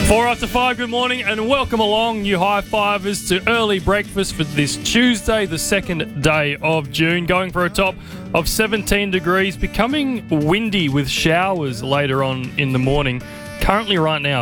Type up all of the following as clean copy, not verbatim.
4 after 5, good morning and welcome along, you high fivers, to early breakfast for this Tuesday, the 2nd day of June. Going for a top of 17 degrees, becoming windy with showers later on in the morning. Currently right now,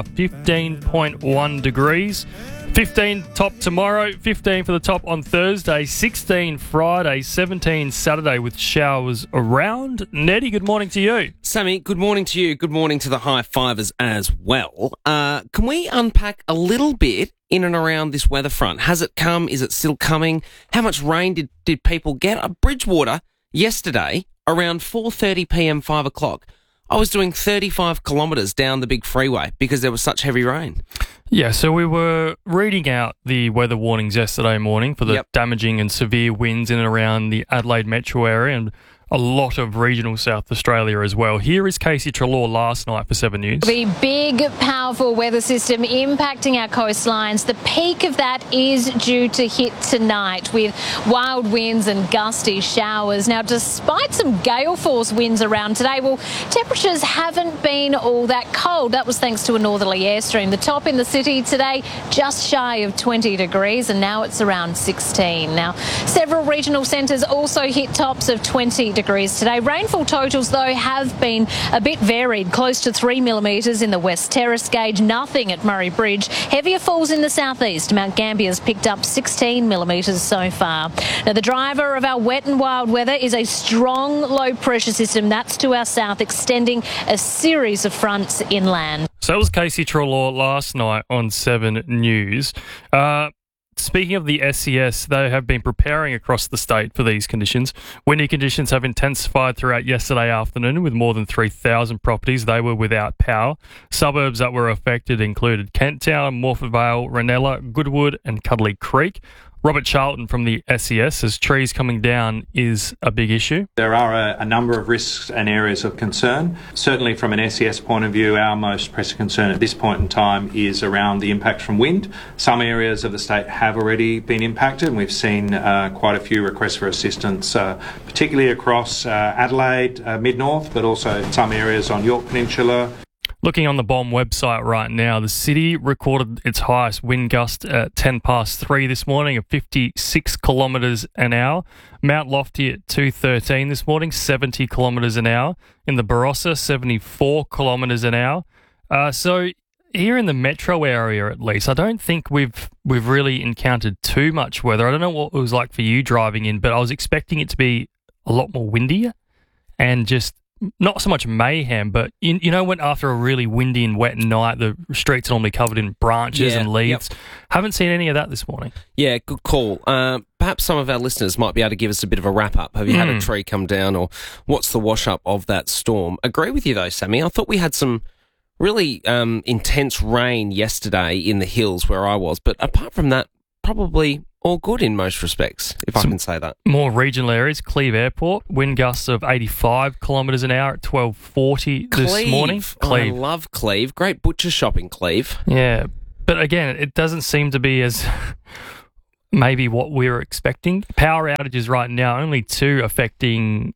15.1 degrees. 15 top tomorrow, 15 for the top on Thursday, 16 Friday, 17 Saturday with showers around. Neddy, good morning to you. Sammy, good morning to you. Good morning to the high fivers as well. Can we unpack a little bit in and around this weather front? Has it come? Is it still coming? How much rain did people get? Bridgewater yesterday around 4:30 p.m, 5 o'clock. I was doing 35 kilometres down the big freeway because there was such heavy rain. Yeah, so we were reading out the weather warnings yesterday morning for the damaging and severe winds in and around the Adelaide metro area and a lot of regional South Australia as well. Here is Casey Treloar last night for 7 News. The big, powerful weather system impacting our coastlines. The peak of that is due to hit tonight with wild winds and gusty showers. Now, despite some gale force winds around today, well, temperatures haven't been all that cold. That was thanks to a northerly airstream. The top in the city today just shy of 20 degrees and now it's around 16. Now, several regional centres also hit tops of 20 degrees today. Rainfall totals, though, have been a bit varied. Close to 3 millimetres in the West Terrace gauge, nothing at Murray Bridge. Heavier falls in the southeast. Mount Gambier's picked up 16 millimetres so far. Now, the driver of our wet and wild weather is a strong low pressure system that's to our south, extending a series of fronts inland. So that was Casey Treloar last night on 7 News. Speaking of the SES, they have been preparing across the state for these conditions. Windy conditions have intensified throughout yesterday afternoon with more than 3,000 properties. They were without power. Suburbs that were affected included Kent Town, Morford Vale, Ranella, Goodwood and Cuddly Creek. Robert Charlton from the SES says trees coming down is a big issue. There are a number of risks and areas of concern. Certainly from an SES point of view, our most pressing concern at this point in time is around the impact from wind. Some areas of the state have already been impacted and we've seen quite a few requests for assistance, particularly across Adelaide, Mid-North, but also some areas on Yorke Peninsula. Looking on the BOM website right now, the city recorded its highest wind gust at 3:10 this morning of 56 kilometres an hour. Mount Lofty at 2:13 this morning, 70 kilometres an hour. In the Barossa, 74 kilometres an hour. So here in the metro area, at least, I don't think we've really encountered too much weather. I don't know what it was like for you driving in, but I was expecting it to be a lot more windier and just not so much mayhem, but you know when after a really windy and wet night, the streets are normally covered in branches and leaves. Haven't seen any of that this morning. Yeah, good call. Perhaps some of our listeners might be able to give us a bit of a wrap-up. Have you had a tree come down or what's the wash-up of that storm? Agree with you though, Sammy. I thought we had some really intense rain yesterday in the hills where I was, but apart from that, probably all good in most respects, if I can say that. More regional areas, Cleve Airport, wind gusts of 85 kilometres an hour at 12:40 this morning. Cleve. I love Cleve. Great butcher shop in Cleve. Yeah, but again, it doesn't seem to be as maybe what we were expecting. Power outages right now, only 2 affecting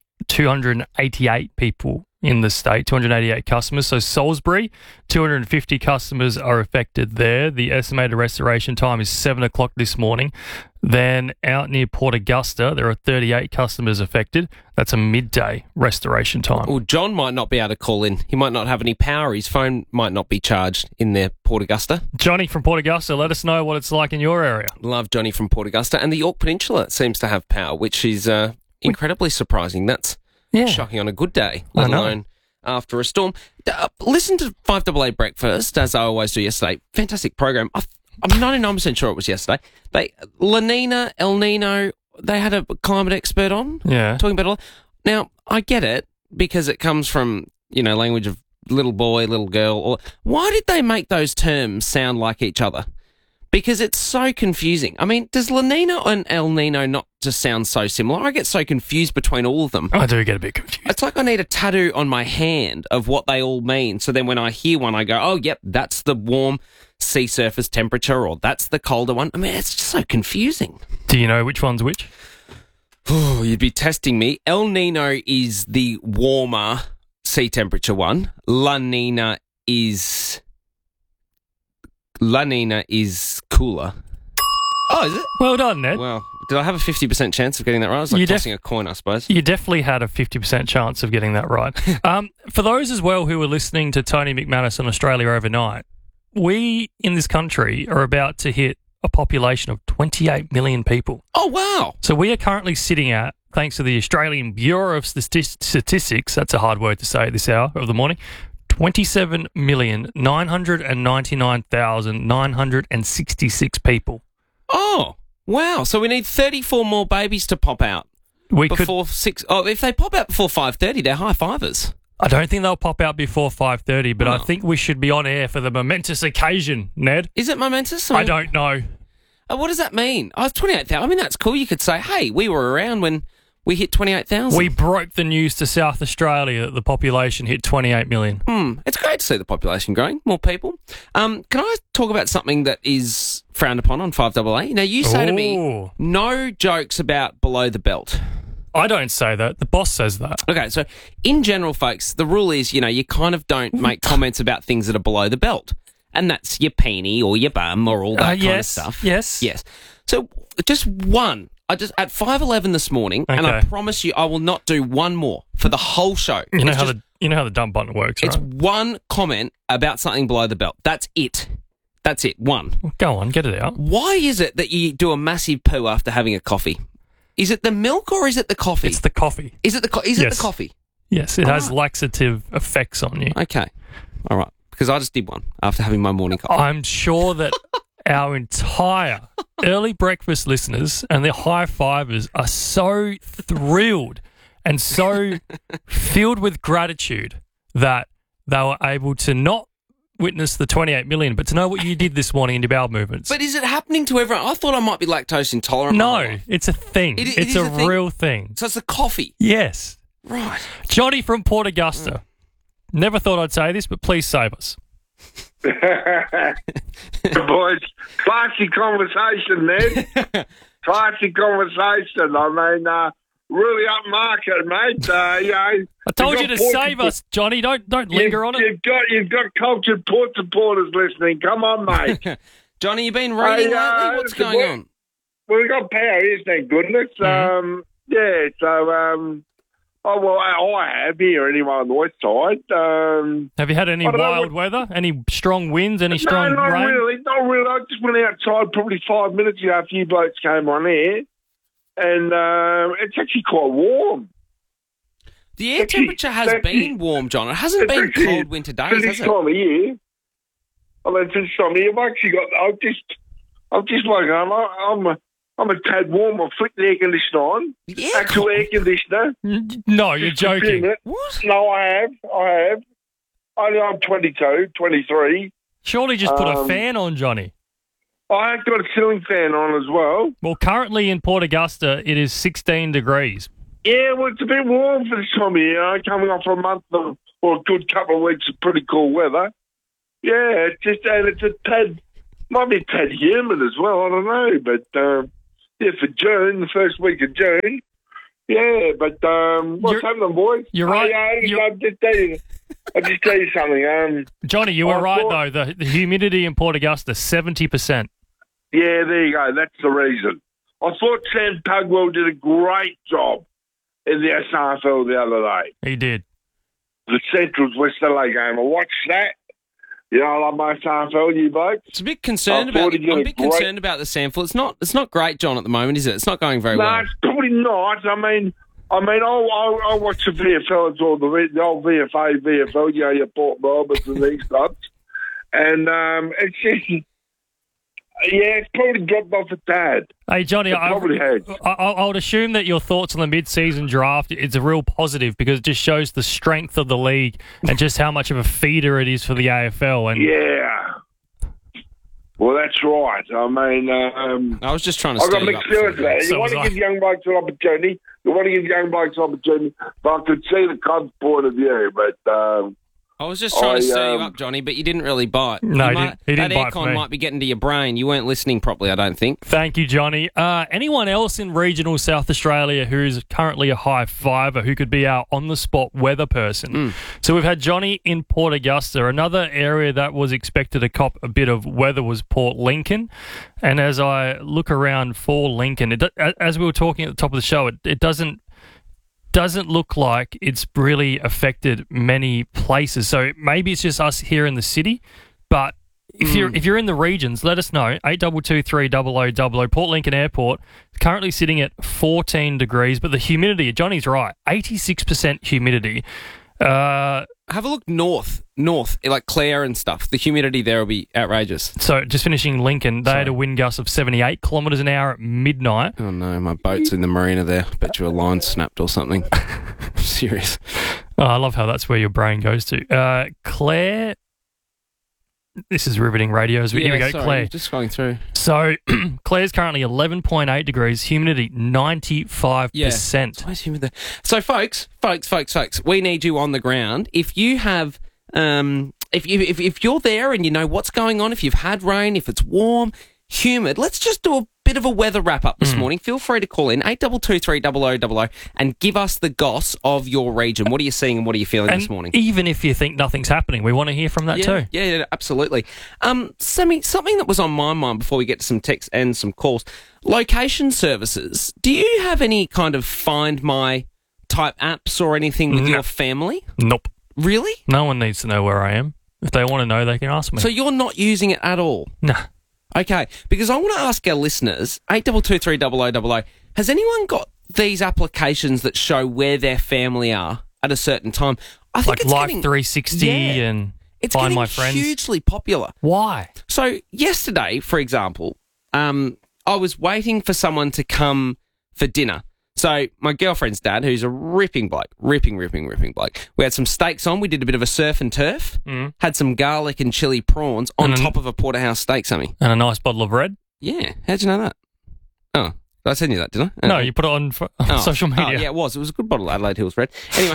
288 people in the state, 288 customers. So Salisbury, 250 customers are affected there. The estimated restoration time is 7 o'clock this morning. Then out near Port Augusta, there are 38 customers affected. That's a midday restoration time. Well, John might not be able to call in. He might not have any power. His phone might not be charged in there, Port Augusta. Johnny from Port Augusta, let us know what it's like in your area. Love Johnny from Port Augusta. And the Yorke Peninsula seems to have power, which is incredibly surprising. That's shocking on a good day, let alone after a storm. Listen to 5AA Breakfast, as I always do yesterday. Fantastic program. I'm 99% sure it was yesterday. La Nina, El Nino, they had a climate expert on talking about it. Now, I get it because it comes from, language of little boy, little girl. Or why did they make those terms sound like each other? Because it's so confusing. I mean, does La Nina and El Nino not just sound so similar? I get so confused between all of them. I do get a bit confused. It's like I need a tattoo on my hand of what they all mean. So then when I hear one, I go, oh, yep, that's the warm sea surface temperature or that's the colder one. I mean, it's just so confusing. Do you know which one's which? Oh, you'd be testing me. El Nino is the warmer sea temperature one. La Nina is La Nina is cooler. Oh, is it? Well done, Ned. Well, did I have a 50% chance of getting that right? I was like tossing a coin, I suppose. You definitely had a 50% chance of getting that right. For those as well who were listening to Tony McManus on Australia Overnight, we in this country are about to hit a population of 28 million people. Oh, wow. So we are currently sitting at, thanks to the Australian Bureau of Statistics, that's a hard word to say at this hour of the morning, 27,999,966 people. Oh, wow. So we need 34 more babies to pop out before 6. Oh, if they pop out before 5:30, they're high fivers. I don't think they'll pop out before 5:30, but I think we should be on air for the momentous occasion, Ned. Is it momentous? I don't know. What does that mean? Oh, it's 28,000. I mean, that's cool. You could say, hey, we were around when we hit 28,000. We broke the news to South Australia that the population hit 28 million. It's great to see the population growing, more people. Can I talk about something that is frowned upon on 5AA? Now, you say to me, no jokes about below the belt. I don't say that. The boss says that. Okay, so in general, folks, the rule is, you kind of don't make comments about things that are below the belt. And that's your peenie or your bum or all that kind of stuff. Yes. So just one. At 5:11 this morning, and I promise you I will not do one more for the whole show. You know how the dump button works, It's right? one comment about something below the belt. That's it. One. Go on, get it out. Why is it that you do a massive poo after having a coffee? Is it the milk or is it the coffee? It's the coffee. Is it the the coffee? Yes, it has laxative effects on you. Okay. All right. Because I just did one after having my morning coffee. I'm sure that our entire early breakfast listeners and the high fivers are so thrilled and so filled with gratitude that they were able to not witness the 28 million, but to know what you did this morning in your bowel movements. But is it happening to everyone? I thought I might be lactose intolerant. No, it's a thing. It's a real thing. So it's a coffee? Yes. Right. Johnny from Port Augusta. Never thought I'd say this, but please save us. Boys, classy conversation, Ned. Classy conversation. I mean, really upmarket, mate. I told you to save us, Johnny. Don't linger on it. You've got cultured Port supporters listening. Come on, mate. Johnny, you been reading lately? What's going on? Well, we've got power here, thank goodness. I have here anyway on the west side. Have you had any wild weather? Any strong winds? Any strong rain? Not really. I just went outside probably 5 minutes ago after you blokes came on air, and it's actually quite warm. The air temperature has been warm, John. It hasn't been cold winter days, has it? For this time of year. I mean, for this time of year, I've just woken up. I'm a tad warm. I'll flick the air conditioner on. Actual air conditioner. No, you're joking. What? No, I have. I'm 22, 23. Surely just put a fan on, Johnny. I have got a ceiling fan on as well. Well, currently in Port Augusta, it is 16 degrees. Yeah, well, it's a bit warm for this time of year. Coming off a month or a good couple of weeks of pretty cool weather. Yeah, it's a tad, might be a tad humid as well. I don't know, but... for June, the first week of June. Yeah, but what's happening, boys? You're right. I'll just tell you something. Johnny, you were right, though. The humidity in Port Augusta, 70%. Yeah, there you go. That's the reason. I thought Sam Tugwell did a great job in the SANFL the other day. He did. The Centrals West LA game. I watched that. You know, I love my SANFL, you blokes. I'm a bit concerned about the SANFL. It's not great, John, at the moment, is it? It's not going very well. No, it's probably not. I mean, I'll watch the VFL or the old VFA, VFL, you know, your Port Roberts and these clubs. And it's just, it's probably dropped off a tad. Hey, Johnny, I would assume that your thoughts on the mid-season draft is a real positive because it just shows the strength of the league and just how much of a feeder it is for the AFL. And yeah. Well, that's right. I mean... I was just trying to stay up. You want to give young blokes an opportunity. But I could see the club's point of view. But I was just trying to stir you up, Johnny, but you didn't really bite. No, he didn't bite That for aircon me. might be getting to your brain. You weren't listening properly, I don't think. Thank you, Johnny. Anyone else in regional South Australia who's currently a high fiver who could be our on-the-spot weather person? So we've had Johnny in Port Augusta. Another area that was expected to cop a bit of weather was Port Lincoln. And as I look around for Lincoln, as we were talking at the top of the show, it doesn't look like it's really affected many places. So maybe it's just us here in the city, but if you're in the regions, let us know. 82230000. Port Lincoln Airport currently sitting at 14 degrees, but the humidity, Johnny's right, 86% humidity. Have a look north, like Clare and stuff. The humidity there will be outrageous. So just finishing Lincoln, they had a wind gust of 78 kilometres an hour at midnight. Oh no, my boat's in the marina there. Bet you a line snapped or something. Serious. Oh, I love how that's where your brain goes to. Clare, this is riveting radio. Here we go, sorry, Clare. Just going through. So Clare's currently 11.8 degrees, humidity 95%. It's always humid there. So folks, we need you on the ground. If you have, if you're there and you know what's going on, if you've had rain, if it's warm, humid, let's just do a bit of a weather wrap-up this morning. Feel free to call in 82230000 and give us the goss of your region. What are you seeing and what are you feeling this morning? Even if you think nothing's happening, we want to hear from that too. Yeah, absolutely. Sammy, something that was on my mind before we get to some texts and some calls. Location services. Do you have any kind of Find My type apps or anything with your family? Nope. Really? No one needs to know where I am. If they want to know, they can ask me. So you're not using it at all? Nah. Okay, because I want to ask our listeners, 82230000, has anyone got these applications that show where their family are at a certain time? I think like it's Life getting, 360 and it's Find getting My Friends. Hugely popular. Why? So yesterday, for example, I was waiting for someone to come for dinner. So my girlfriend's dad, who's a ripping bloke, ripping bloke. We had some steaks on. We did a bit of a surf and turf. Had some garlic and chili prawns on top of a porterhouse steak, Sammy. And a nice bottle of red. Yeah. How'd you know that? Oh, did I send you that, did I? No, you put it on social media. Oh, yeah, it was. It was a good bottle of Adelaide Hills red. Anyway,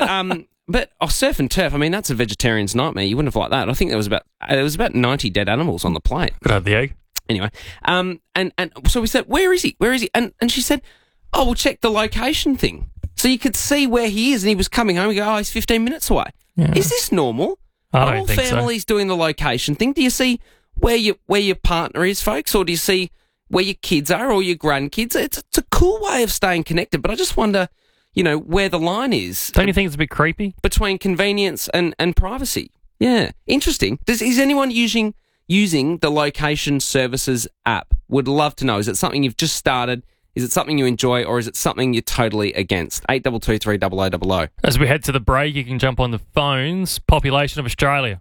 but surf and turf, I mean, that's a vegetarian's nightmare. You wouldn't have liked that. I think there was about 90 dead animals on the plate. Could have the egg. Anyway, and so we said, where is he? And she said, oh, we'll check the location thing. So you could see where he is, and he was coming home. We go, oh, he's 15 minutes away. Yeah. Is this normal? I don't think so. All families doing the location thing. Do you see where your partner is, folks, or do you see where your kids are or your grandkids? It's a cool way of staying connected, but I just wonder, where the line is. Don't you think it's a bit creepy? Between convenience and privacy. Yeah. Interesting. Is anyone using the Location Services app? Would love to know. Is it something you've just started? Is it something you enjoy, or is it something you're totally against? 82230000. As we head to the break, you can jump on the phones. Population of Australia,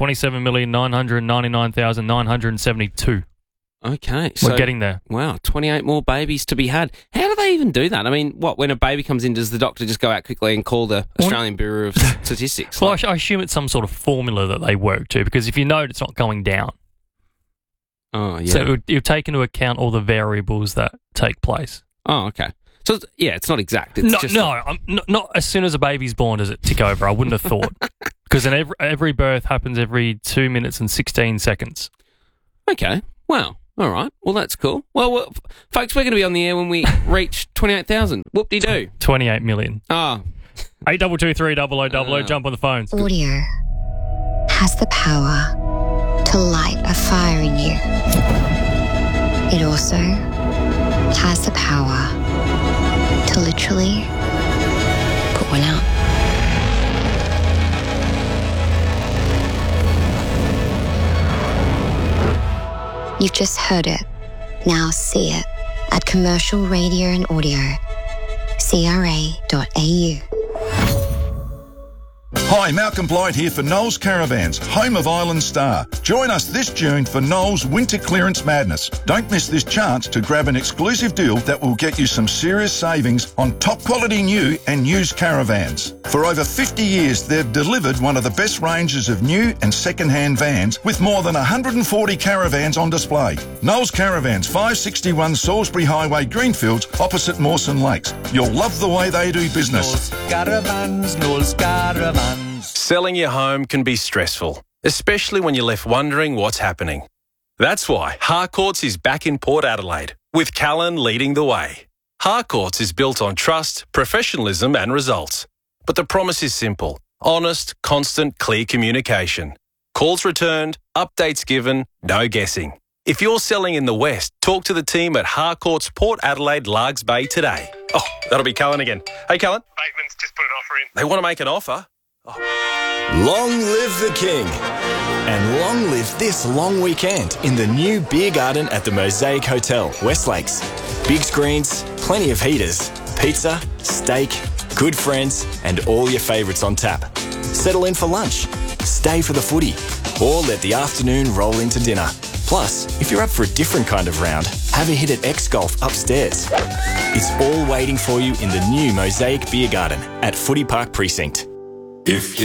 27,999,972. Okay. So, we're getting there. Wow, 28 more babies to be had. How do they even do that? I mean, when a baby comes in, does the doctor just go out quickly and call the Australian Bureau of Statistics? Well, I assume it's some sort of formula that they work to, because if you note, it's not going down. Oh, yeah. So you take into account all the variables that take place. Oh, okay. So, it's not exact. It's not as soon as a baby's born does it tick over. I wouldn't have thought. Because every birth happens every 2 minutes and 16 seconds. Okay. Wow. All right. Well, that's cool. Well, folks, we're going to be on the air when we reach 28,000. Whoop-de-doo. 28 million. Oh. 82230000. Jump on the phones. Audio has the power to light a fire in you. It also has the power to literally put one out. You've just heard it. Now see it at Commercial Radio and Audio, CRA.au. Hi, Malcolm Blight here for Knowles Caravans, home of Island Star. Join us this June for Knowles Winter Clearance Madness. Don't miss this chance to grab an exclusive deal that will get you some serious savings on top quality new and used caravans. For over 50 years, they've delivered one of the best ranges of new and second-hand vans with more than 140 caravans on display. Knowles Caravans, 561 Salisbury Highway, Greenfields, opposite Mawson Lakes. You'll love the way they do business. Knowles Caravans, Knowles Caravans. Selling your home can be stressful, especially when you're left wondering what's happening. That's why Harcourts is back in Port Adelaide, with Callan leading the way. Harcourts is built on trust, professionalism and results. But the promise is simple: honest, constant, clear communication. Calls returned, updates given, no guessing. If you're selling in the West, talk to the team at Harcourts Port Adelaide Largs Bay today. Oh, that'll be Callan again. Hey, Callan. Bateman's just put an offer in. They want to make an offer? Oh. Long live the King. And long live this long weekend in the new beer garden at the Mosaic Hotel, West Lakes. Big screens, plenty of heaters, pizza, steak, good friends, and all your favourites on tap. Settle in for lunch, stay for the footy, or let the afternoon roll into dinner. Plus, if you're up for a different kind of round, have a hit at X-Golf upstairs. It's all waiting for you in the new Mosaic Beer Garden at Footy Park Precinct.